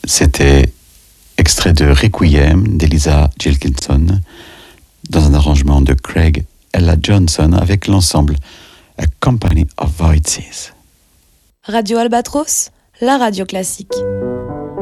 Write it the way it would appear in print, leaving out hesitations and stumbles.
C'était extrait de Requiem d'Elisa Gilkinson dans un arrangement de Craig Ella Johnson avec l'ensemble A Company of Voices. Radio Albatros, la radio classique.